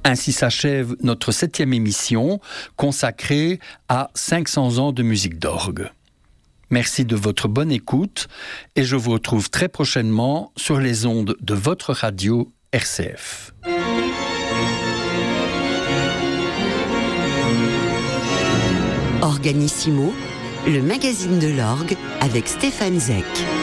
Ainsi s'achève notre 7e émission consacrée à 500 ans de musique d'orgue. Merci de votre bonne écoute et je vous retrouve très prochainement sur les ondes de votre radio RCF. Organissimo, le magazine de l'orgue avec Stéphane Zech.